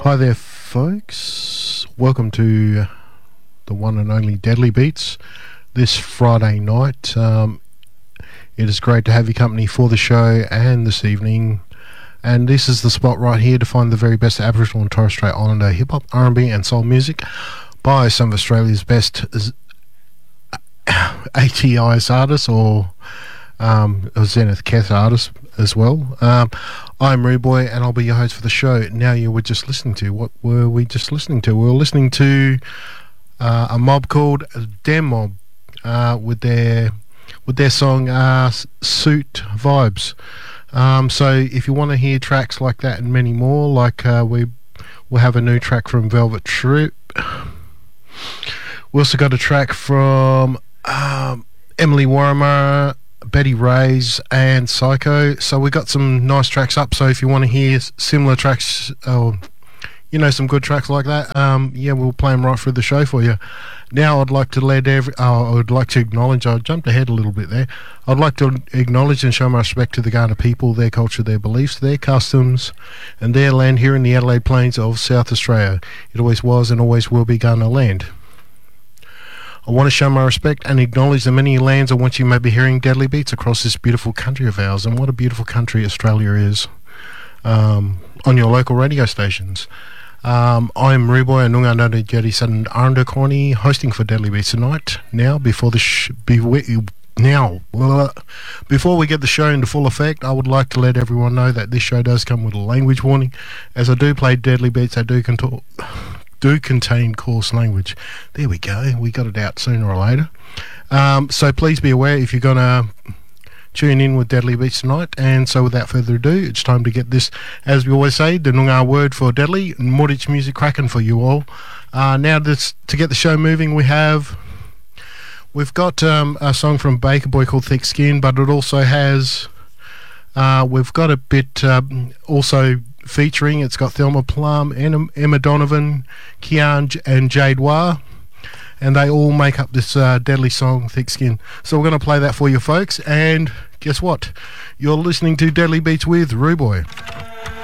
Hi there, folks. Welcome to the one and only Deadly Beats this Friday night. It is great to have your company for the show and this evening. And this is the spot right here to find the very best Aboriginal and Torres Strait Islander hip-hop, R&B and soul music by some of Australia's best ATI's artists or Zenith Keth artists as well. I'm Rude Boy and I'll be your host for the show. Now you were just listening to, what were we just listening to? We were listening to a mob called Dem Mob with their song Suit Vibes. So if you want to hear tracks like that and many more, like we'll have a new track from Velvet Troop. We also got a track from Emily Warrimer, Betty Ray's and Psycho. So we got some nice tracks up. So if you want to hear similar tracks, or some good tracks like that, we'll play them right through the show for you. Now I'd like to acknowledge, I jumped ahead a little bit there. I'd like to acknowledge and show my respect to the Kaurna people, their culture, their beliefs, their customs and their land here in the Adelaide Plains of South Australia. It always was and always will be Kaurna land. I want to show my respect and acknowledge the many lands on which you may be hearing Deadly Beats across this beautiful country of ours. And what a beautiful country Australia is, on your local radio stations. I'm Ruboy and Nunga Nada Jetty Sutton Arndo Corny, hosting for Deadly Beats tonight. Now, before we get the show into full effect, I would like to let everyone know that this show does come with a language warning. As I do play Deadly Beats, I do contain coarse language. There we go. We got it out sooner or later. So please be aware if you're going to tune in with Deadly Beats tonight. And so without further ado, it's time to get this, as we always say, the Noongar word for deadly, Mordich music cracking for you all. Now to get the show moving, we've got a song from Baker Boy called Thick Skin, but it also has, we've got a bit also featuring, it's got Thelma Plum, Emma Donovan, Kian and Jade Wah, and they all make up this deadly song, Thick Skin. So we're going to play that for you folks, and guess what? You're listening to Deadly Beats with Ruboy.